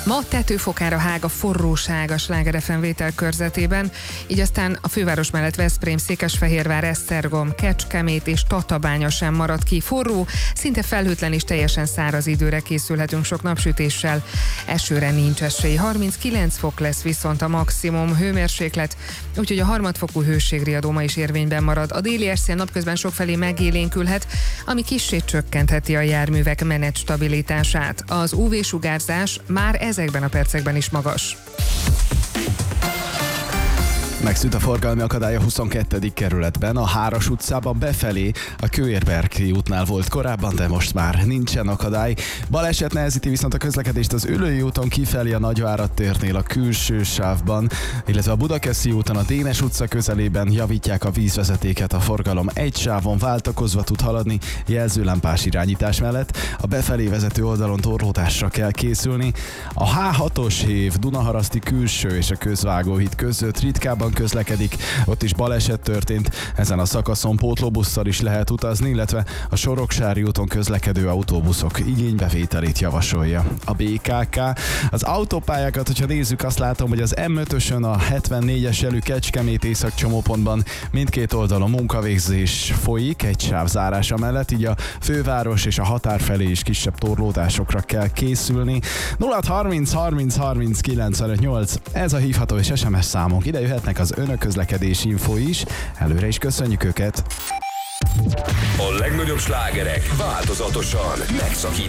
Ma tetőfokára hág a forróság a Sláger FM vételkörzetében, így aztán a főváros mellett Veszprém, Székesfehérvár, Esztergom, Kecskemét és Tatabánya sem marad ki. Forró, szinte felhőtlen és teljesen száraz időre készülhetünk sok napsütéssel. Esőre nincs esély. 39 fok lesz viszont a maximum hőmérséklet, úgyhogy a harmadfokú hőségriadó ma is érvényben marad. A déli esszél napközben sokfelé megélénkülhet, ami kissé csökkentheti a járművek menet stabilitását. Az UV-sugárzás már ezekben a percekben is magas. Megszűnt a forgalmi akadály a 22. kerületben, a Háras utcában befelé, a Kőérberki útnál volt korábban, de most már nincsen akadály. Baleset nehezíti viszont a közlekedést az Üllői úton kifelé a Nagyvárad térnél a külső sávban, illetve a Budakeszi úton a Dénes utca közelében javítják a vízvezetéket, a forgalom egy sávon váltakozva tud haladni, jelzőlámpás irányítás mellett. A befelé vezető oldalon torlódásra kell készülni. A H6-os hév Dunaharaszti külső és a Közvágóhíd között ritkában közlekedik, ott is baleset történt, ezen a szakaszon pótlóbusszal is lehet utazni, illetve a Soroksári úton közlekedő autóbuszok igénybevételét javasolja a BKK. Az autópályákat, hogyha nézzük, azt látom, hogy az M5-ösön a 74-es jelű Kecskemét északcsomópontban mindkét oldalon munkavégzés folyik, egy sáv zárása mellett, így a főváros és a határ felé is kisebb torlódásokra kell készülni. 0630 30 30 95 8, ez a hívható és SMS számunk. Ide jöhetnek az önök közlekedési info is. Előre is köszönjük őket! A legnagyobb slágerek változatosan megszakítva.